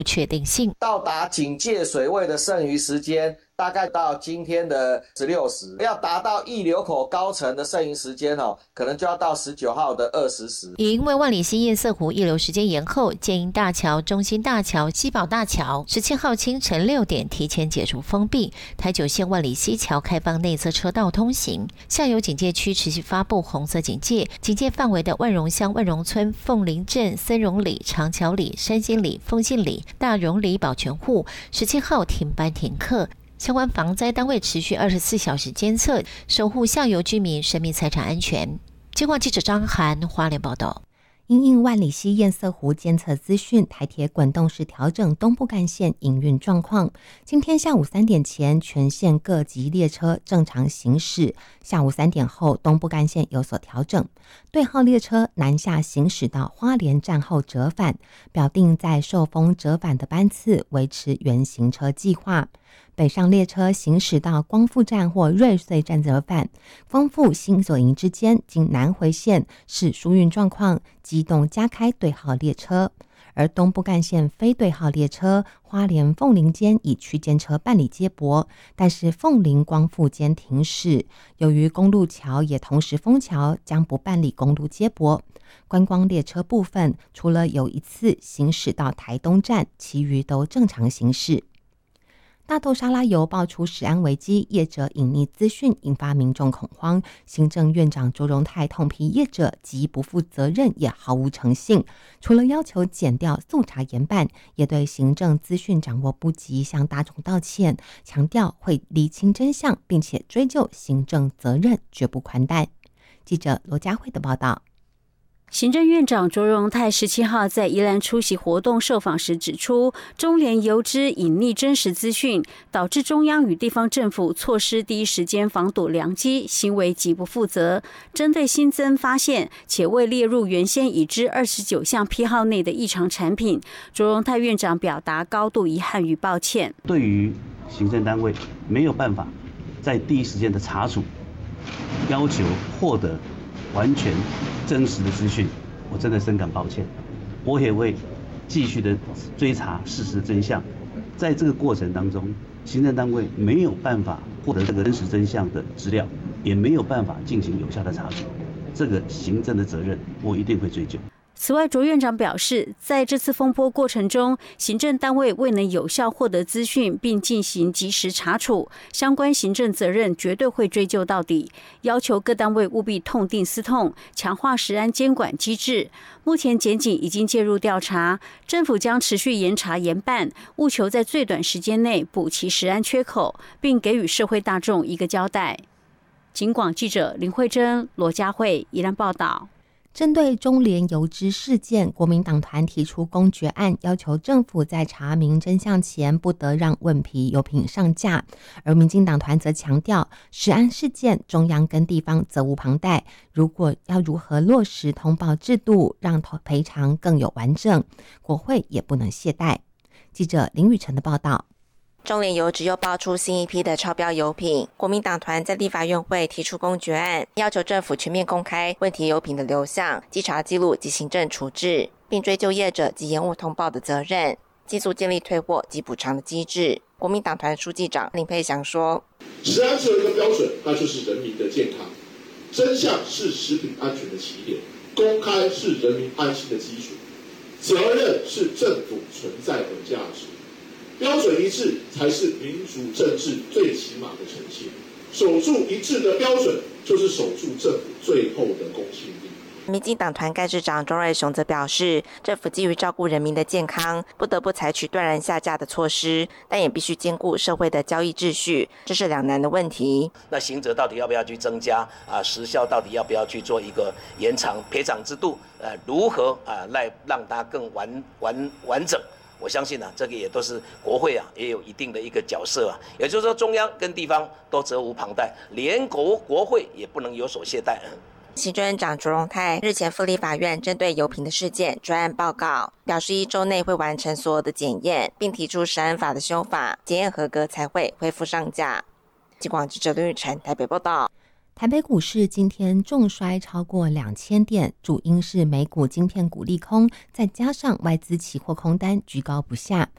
不确定性。 到达警戒水位的剩余时间大概到今天的16时，要达到溢流口高层的剩余时间可能就要到19号的20时。 也因为万里溪堰塞湖溢流时间延后，建营大桥、中心大桥、西宝大桥17号清晨6点提前解除封闭，台九线万里溪桥开放内侧车道通行，下游警戒区持续发布红色警戒，警戒范围的万荣乡万荣村、凤林镇、森荣里、长桥里、山心里、丰信里、大荣里保全户17号停班停课。相关防灾单位持续24小时监测，守护下游居民生命财产安全。警广记者张涵花莲报道。 因应万里溪堰塞湖监测资讯，台铁滚动式调整东部干线营运状况。今天下午3点前，全线各级列车正常行驶。下午3点后，东部干线有所调整。对号列车南下行驶到花莲站后折返，表定在寿丰折返的班次维持原行车计划。北上列车行驶到光复站或瑞穗站折返，光复新左营之间经南回线视疏运状况，机动加开对号列车。而东部干线非对号列车花莲凤林间以区间车办理接驳，但是凤林光复间停驶，由于公路桥也同时封桥，将不办理公路接驳。观光列车部分除了有一次行驶到台东站，其余都正常行驶。大豆沙拉油爆出食安危机，业者隐匿资讯，引发民众恐慌。行政院长卓荣泰痛批业者极不负责任，也毫无诚信。除了要求检调速查严办，也对行政资讯掌握不及向大众道歉，强调会厘清真相，并且追究行政责任，绝不宽待。记者罗佳慧的报道。 行政院长卓荣泰17号在宜兰出席活动受访时指出，中联油脂隐匿真实资讯，导致中央与地方政府错失第一时间防堵良机，行为极不负责。针对新增发现且未列入原先已知29项批号内的异常产品，卓荣泰院长表达高度遗憾与抱歉。 对于行政单位没有办法在第一时间的查处，要求获得完全真实的资讯，我真的深感抱歉。我也会继续的追查事实真相。在这个过程当中，行政单位没有办法获得这个真实真相的资料，也没有办法进行有效的查处，这个行政的责任我一定会追究。 此外，卓院长表示，在这次风波过程中，行政单位未能有效获得资讯并进行及时查处，相关行政责任绝对会追究到底，要求各单位务必痛定思痛，强化食安监管机制。目前检警已经介入调查，政府将持续严查严办，务求在最短时间内补齐食安缺口，并给予社会大众一个交代。警广记者林慧珍、罗佳慧宜兰报道。 针对中联油脂事件，国民党团提出公决案，要求政府在查明真相前不得让问题油品上架。而民进党团则强调，食安事件中央跟地方责无旁贷，如果要如何落实通报制度，让赔偿更有完整，国会也不能懈怠。记者林雨晨的报道。 中联油脂又爆出新一批的超标油品，国民党团在立法院会提出公决案，要求政府全面公开问题油品的流向、稽查记录及行政处置，并追究业者及延误通报的责任，尽速建立退货及补偿的机制。国民党团书记长林佩祥说：“ 食安只有一个标准，那就是人民的健康。真相是食品安全的起点，公开是人民安心的基础，责任是政府存在的价值。”标准一致才是民主政治最起码的呈现，守住一致的标准，就是守住政府最后的公信力。 民进党团干事长庄瑞雄则表示，政府基于照顾人民的健康，不得不采取断然下架的措施，但也必须兼顾社会的交易秩序，这是两难的问题。 那刑责到底要不要去增加时效到底要不要去做一个延长，赔偿制度如何来让它更完整？我相信这个也都是国会也有一定的一个角色也就是说中央跟地方都责无旁贷，连国会也不能有所懈怠。 行政院长卓荣泰日前赴立法院针对油品的事件专案报告，表示1周内会完成所有的检验，并提出食安法的修法，检验合格才会恢复上架。警广记者林雨晨台北报道。 台北股市今天重摔超过2000点，主因是美股晶片股利空，再加上外资期货空单居高不下。